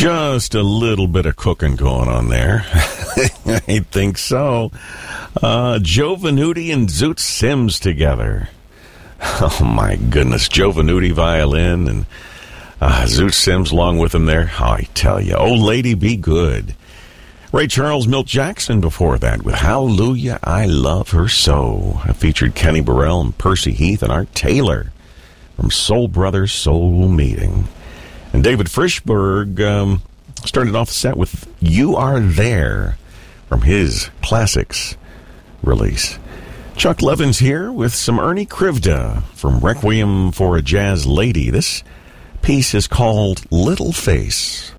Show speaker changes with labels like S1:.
S1: Just a little bit of cooking going on there. I think so. Joe Venuti and Zoot Sims together. Oh, my goodness. Joe Venuti violin and Zoot Sims along with him there. Oh, I tell you. Oh, Lady Be Good. Ray Charles, Milt Jackson before that with Hallelujah, I Love Her So. It featured Kenny Burrell and Percy Heath and Art Taylor from Soul Brothers Soul Meeting. And David Frischberg started off the set with You Are There from his Classics release. Chuck Levin's here with some Ernie Krivda from Requiem for a Jazz Lady. This piece is called Little Face.